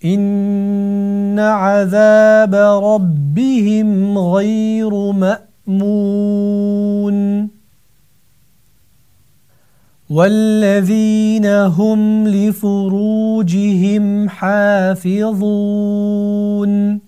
إن عذاب ربهم غير مأمون والذين هم لفروجهم حافظون